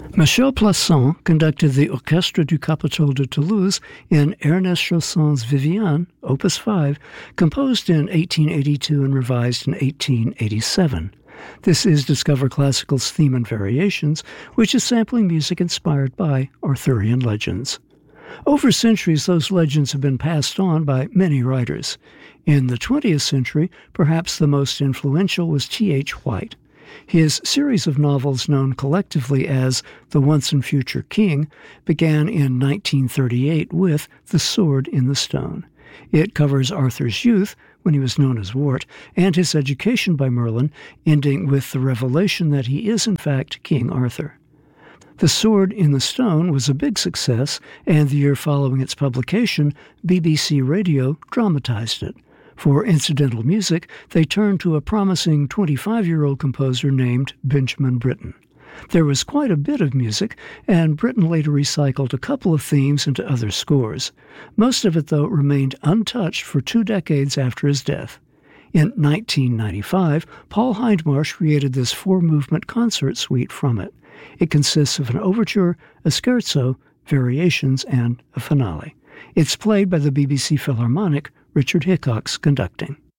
Michel Plasson conducted the Orchestre du Capitole de Toulouse in Ernest Chausson's Viviane, Opus 5, composed in 1882 and revised in 1887. This is Discover Classical's theme and variations, which is sampling music inspired by Arthurian legends. Over centuries, those legends have been passed on by many writers. In the 20th century, perhaps the most influential was T.H. White. His series of novels, known collectively as The Once and Future King, began in 1938 with The Sword in the Stone. It covers Arthur's youth, when he was known as Wart, and his education by Merlin, ending with the revelation that he is in fact King Arthur. The Sword in the Stone was a big success, and the year following its publication, BBC Radio dramatized it. For incidental music, they turned to a promising 25-year-old composer named Benjamin Britten. There was quite a bit of music, and Britten later recycled a couple of themes into other scores. Most of it, though, remained untouched for 2 decades after his death. In 1995, Paul Hindmarsh created this 4-movement concert suite from it. It consists of an overture, a scherzo, variations, and a finale. It's played by the BBC Philharmonic, Richard Hickox conducting.